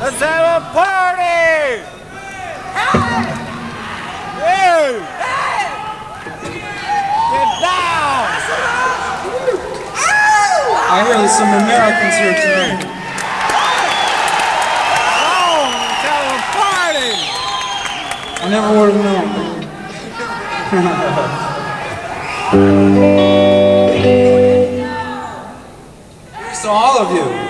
Let's have a party! Hey! Get down! I hear there's some Americans here tonight. Oh, let's have a party! I never would have known. So all of you.